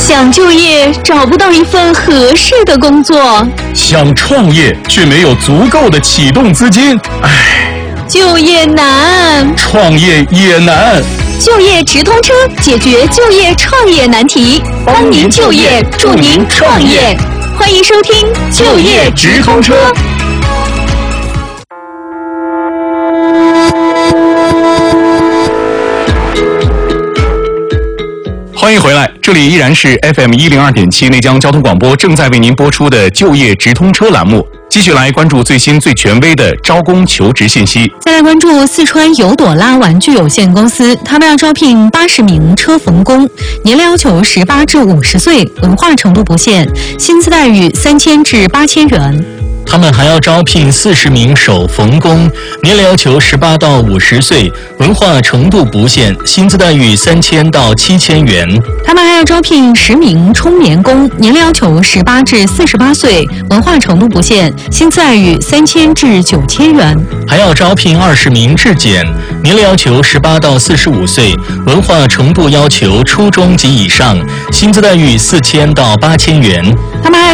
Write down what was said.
想就业找不到一份合适的工作， 想创业却没有足够的启动资金， 就业难， 创业也难。 就业直通车解决就业创业难题，帮您就业，助您创业。欢迎收听就业直通车。 欢迎回来，这里依然是 FM 102.7内江交通广播正在为您播出的就业直通车栏目，继续来关注最新最权威的招工求职信息。 再来关注四川尤朵拉玩具有限公司，他们要招聘80名车缝工，年龄要求18至50岁，文化程度不限，薪资待遇3000至8000元。 他们还要招聘40名手缝工，年龄要求18到50岁，文化程度不限，薪资待遇3000到7000元。 他们还要招聘10名冲棉工，年龄要求18至48岁，文化程度不限，薪资待遇3000至9000元。 还要招聘20名制剪，年龄要求18到45岁，文化程度要求初中及以上，薪资待遇4000到8000元。 他们还